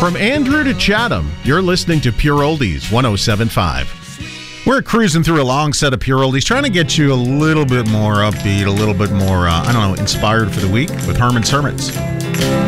From Andrew to Chatham, you're listening to Pure Oldies 107.5. We're cruising through a long set of Pure Oldies, trying to get you a little bit more upbeat, a little bit more, inspired for the week with Herman's Hermits.